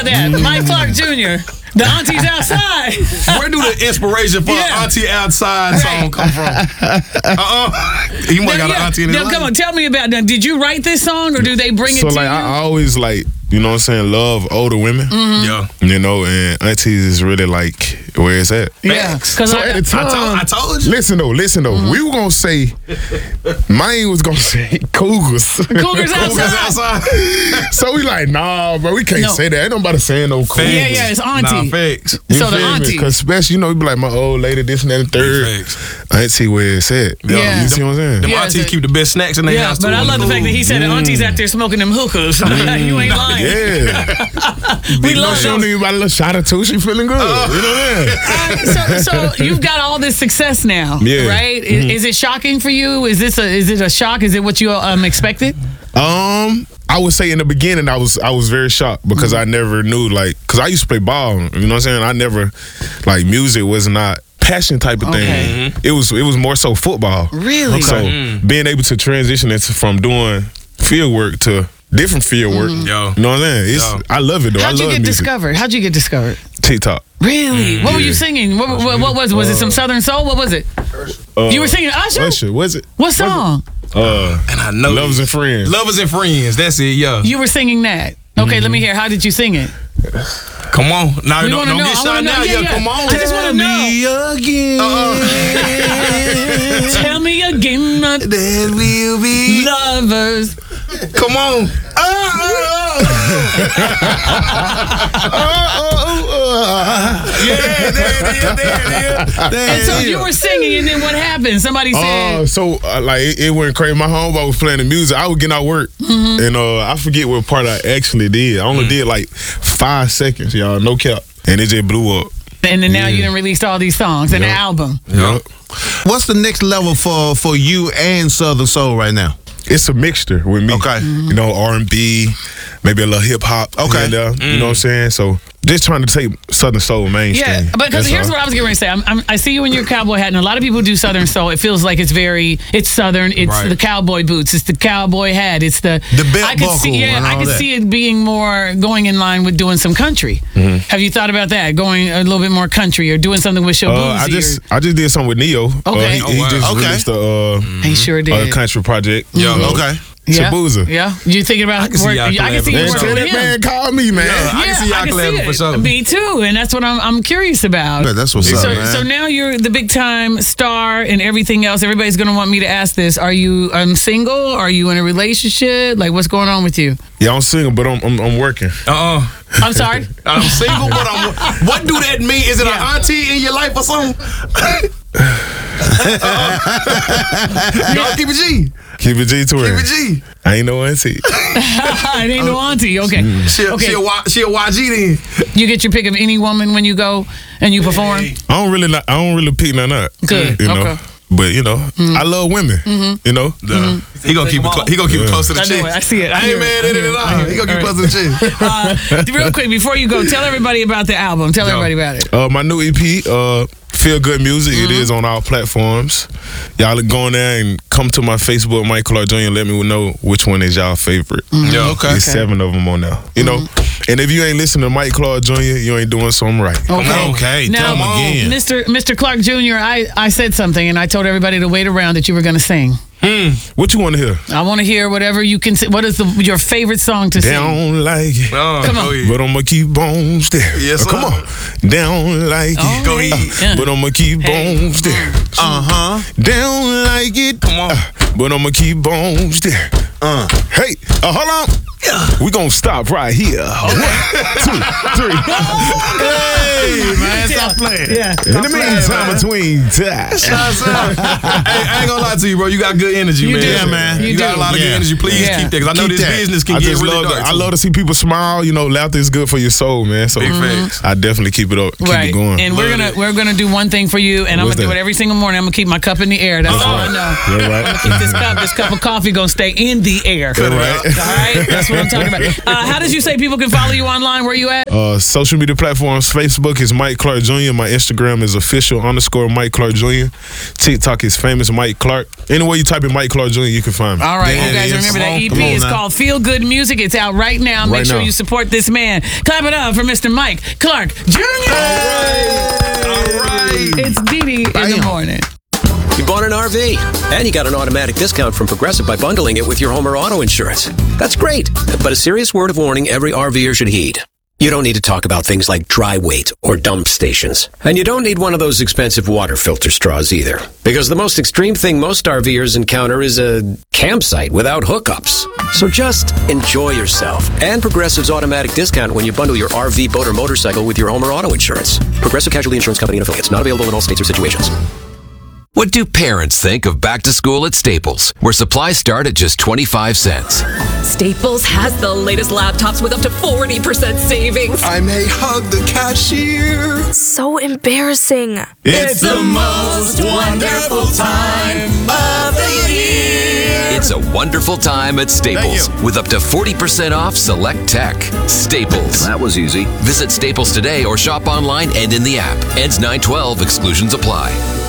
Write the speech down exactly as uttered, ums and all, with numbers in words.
about that? Mike Clark Junior The Auntie's Outside. Where do the inspiration for Yeah. an Auntie Outside song come from? Uh-uh. He might got an auntie in his Now, life. come on, tell me about that. Did you write this song or do they bring it So to like you? I, I always like, you know what I'm saying, love older women. Mm-hmm. Yeah. You know, and aunties is really like where it's at. yeah, because So I, at the time, I told, I told you. listen though, listen though. Mm-hmm. We were gonna say, mine was gonna say Cougars. Cougars outside. outside. So we like, nah, bro, we can't No. say that. Ain't nobody saying no Cougars. Yeah, yeah, it's Auntie. Nah, facts. You So the feel me? auntie. Cause especially, you know, you be like my old lady, this and that and third. Facts. Auntie where it's at. Yeah. You see what I'm saying? Them Yeah, aunties so- keep the best snacks in their Yeah, house but too. I love the fact that he said the Auntie's out there smoking them hookahs. You ain't lying. Yeah. We You know, love she don't those. need about a little shot or two. She feeling good. Oh. You know what I'm saying? Uh, so, so you've got all this success now, Yeah. right? Is, is it shocking for you? Is this a is it a shock? Is it what you um, expected? Um, I would say in the beginning I was I was very shocked because I never knew like because I used to play ball. You know what I'm saying? I never like music was not passion type of Okay. thing. It was it was more so football. Really? So being able to transition into from doing field work to different field work. Yo. You know what I'm saying? It's Yo. I love it though. How'd I you love get music. discovered? How'd you get discovered? TikTok. Really? What were you Yeah. singing? What, what, what was it? Was it some Southern Soul? What was it? Uh, You were singing Usher? Usher, was it? What song? Uh, And I know Lovers and Friends. Lovers and Friends. That's it, yeah. You were singing that. Okay, let me hear. How did you sing it? Come on. Now, We don't, wanna don't know. get I shot wanna now. know. Yeah, Yeah, yeah. come on. I just wanna Tell me again. Tell me again, not That will be. lovers. Come on. Yeah, there it is. There it is. There And it so is. you were singing, and then what happened? Somebody said, Uh, so uh, like it, it went crazy. My homeboy was playing the music. I was getting out work, Mm-hmm. and uh, I forget what part I actually did. I only did like five seconds, y'all, no cap, and it just blew up. and then now you done released all these songs and Yeah. an album. Yup. What's the next level for for you and Southern Soul right now? It's a mixture with me. Okay. You know, R and B, maybe a little hip hop. Okay. here and there, You know what I'm saying? So just trying to take Southern Soul mainstream. Yeah, but because That's here's all. what I was getting ready to say. I'm, I'm, I see you in your cowboy hat, and a lot of people do Southern Soul. It feels like it's very, it's Southern. It's Right. the cowboy boots. It's the cowboy hat. It's the The belt I could see, buckle yeah, and I all could that. see it being more going in line with doing some country. Have you thought about that? Going a little bit more country or doing something with Shabuzi? Uh, I just I just did something with Neo. Uh, Okay. he, Oh, he wow. just Okay. released a uh, he sure a did. country project. Yeah, Uh, okay. Yeah, Shabuzi. yeah. You thinking about? I can see work- y'all I can see you Man, collaborating. working tell with that him. man call me, man. Yeah. I can see y'all collabing it. for sure. Me too, and that's what I'm I'm curious about. Yeah, that's what's so, up, man. so now you're the big time star and everything else. Everybody's gonna want me to ask this: Are you um, single? Are you in a relationship? Like, what's going on with you? Yeah, I'm single, but I'm I'm, I'm working. Uh-uh. I'm sorry. I'm single, but I'm. What do that mean? Is it an auntie in your life or something? No, keep it G. Keep it G to her. Keep it G. I ain't no auntie. it ain't no auntie. Okay. She, Okay. she, a, Y- she a Y G then. You get your pick of any woman when you go and you perform. I don't really not, I don't really pick none up. Good. You know. Okay. But you know, I love women. You know. Duh. He gonna keep it. Clo- he gonna keep it close to the I know chick. it. I see it. I I hear ain't it. mad I at it hear at it. all. I hear He it. gonna keep All it close to the chick. Uh, real quick, before you go, tell everybody about the album. Tell Yo. everybody about it. Uh, my new E P, uh, Feel Good Music. It is on all platforms. Y'all go in there and come to my Facebook, Mike Clark Junior Let me know which one is y'all favorite. Yeah, okay. There's seven of them on there. You know, and if you ain't listening to Mike Clark Junior, you ain't doing something right. Okay. Okay, Now, tell 'em again. Mister Mister Clark Junior, I, I said something and I told everybody to wait around that you were going to sing. What you want to hear? I want to hear whatever you can. si- What is the, your favorite song to They sing? don't like it. Oh, Come on. go ahead. But I'ma keep bones there. Yes, Uh, come sir. on. They don't like Oh, it. Go ahead. Yeah. But I'ma keep Hey. bones there. Uh huh. They don't like it. Come on. But I'ma keep bones there. Uh. Hey, uh, hold on. We gonna stop right here. One, two, three. Hey, man, stop playing. Yeah. In the meantime, between time. Shots out. Hey, I ain't gonna lie to you, bro. You got good energy, You man. do. Yeah, man. You, You got do. a lot of Yeah. good energy. Please Yeah. keep that, because I know Keep this that. business can I get just really love dark. to, I too. love to see people smile. You know, laughter is good for your soul, man. So Big facts. I definitely keep it up, keep Right, it going. and we're Love gonna it. we're gonna do one thing for you, and I'm What's gonna do that? it every single morning. I'm gonna keep my cup in the air. That's all I know. Yeah, right. Keep this cup, this cup of coffee, gonna stay in the the air. Right. All right, that's what I'm talking about. Uh, how did you say people can follow you online? Where you at? Uh, social media platforms, Facebook is Mike Clark Junior My Instagram is official underscore Mike Clark Junior TikTok is famous Mike Clark. Anywhere you type in Mike Clark Junior, you can find me. All right, Yeah, you guys it is. remember that Come on, E come P on is now. called Feel Good Music. It's out right now. Make Right sure now. you support this man. Clap it up for Mister Mike Clark Junior All right. It's Dee Dee in the Bam. morning. You bought an R V, and you got an automatic discount from Progressive by bundling it with your home or auto insurance. That's great, but a serious word of warning every RVer should heed. You don't need to talk about things like dry weight or dump stations. And you don't need one of those expensive water filter straws either. Because the most extreme thing most RVers encounter is a campsite without hookups. So just enjoy yourself and Progressive's automatic discount when you bundle your R V, boat, or motorcycle with your home or auto insurance. Progressive Casualty Insurance Company and affiliates. Not available in all states or situations. What do parents think of back to school at Staples, where supplies start at just twenty-five cents? Staples has the latest laptops with up to forty percent savings. I may hug the cashier. So embarrassing. It's the most wonderful time of the year. It's a wonderful time at Staples, with up to forty percent off select tech. Staples. That was easy. Visit Staples today or shop online and in the app. Ends nine twelve, exclusions apply.